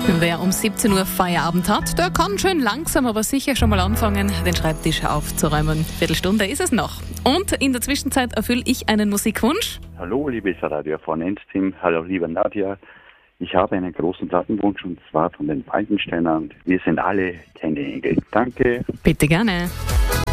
Wer um 17 Uhr Feierabend hat, der kann schön langsam, aber sicher schon mal anfangen, den Schreibtisch aufzuräumen. Viertelstunde ist es noch. Und in der Zwischenzeit erfülle ich einen Musikwunsch. Hallo, liebes Radio Vornenz-Team. Hallo, liebe Nadja. Ich habe einen großen Plattenwunsch und zwar von den Falkensteinern. Wir sind alle keine Engel. Danke. Bitte gerne.